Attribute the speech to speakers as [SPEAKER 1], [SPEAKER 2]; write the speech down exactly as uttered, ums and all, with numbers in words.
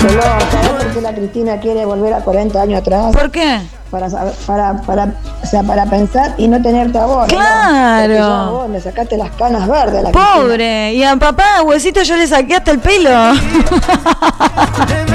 [SPEAKER 1] Pero, ¿sabes por qué la Cristina quiere volver a cuarenta años atrás?
[SPEAKER 2] ¿Por qué?
[SPEAKER 1] Para, para, para, o sea, para pensar y no tenerte a vos.
[SPEAKER 2] Claro.
[SPEAKER 1] ¿no? Vos le sacaste las canas verdes a la
[SPEAKER 2] Pobre. Cristina. Y a papá, huesito, yo le saqué hasta el pelo.